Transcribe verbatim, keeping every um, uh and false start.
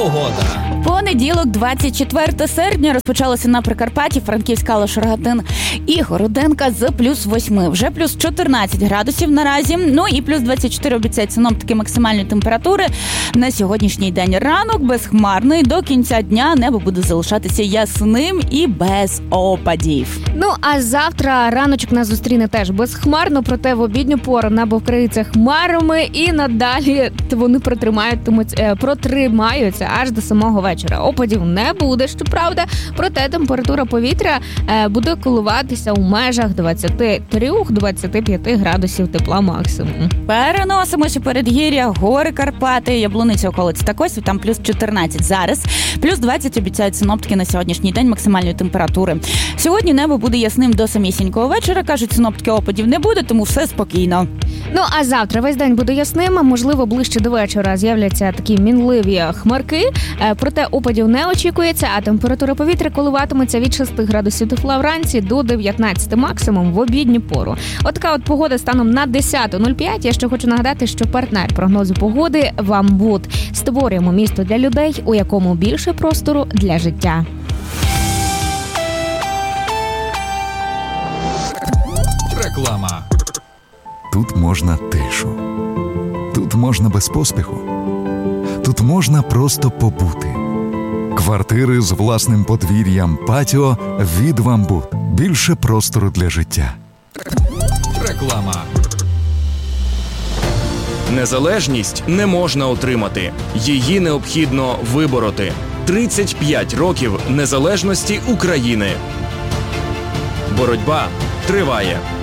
Погода. Понеділок, двадцять четвертого серпня, розпочалося на Прикарпатті, Франківська, Лошаргатин і Городенка з плюс восьми. Вже плюс чотирнадцять градусів наразі. Ну і плюс двадцять чотири обіцяють синоптики максимальної температури на сьогоднішній день. Ранок безхмарний, до кінця дня небо буде залишатися ясним і без опадів. Ну, а завтра раночок нас зустріне теж безхмарно, проте в обідню пору небо вкриється хмарами і надалі вони протримаються, протримаються аж до самого вечора. Опадів не буде, щоправда, проте температура повітря буде коливатися у межах двадцять три - двадцять п'ять градусів тепла максимум. Переносимося передгір'я, гори Карпати, Яблуниця, околиці та Косів, там плюс чотирнадцять зараз. Плюс двадцять обіцяють синоптики на сьогоднішній день максимальної температури. Сьогодні небо буде ясним до самісінького вечора. Кажуть, синоптики, опадів не буде, тому все спокійно. Ну, а завтра весь день буде ясним, можливо, ближче до вечора з'являться такі мінливі хмарки, проте опадів не очікується, а температура повітря коливатиметься від шести градусів тепла вранці до дев'ятнадцяти максимум в обідню пору. От така от погода станом на десята нуль п'ять. Я ще хочу нагадати, що партнер прогнозу погоди «Вамбуд». Створюємо місто для людей, у якому більше простору для життя. Реклама. Тут можна тишу. Тут можна без поспіху. Тут можна просто побути. Квартири з власним подвір'ям, патіо від «Вамбуд». Більше простору для життя. Реклама. Незалежність не можна отримати. Її необхідно вибороти. тридцять п'ять років незалежності України. Боротьба триває.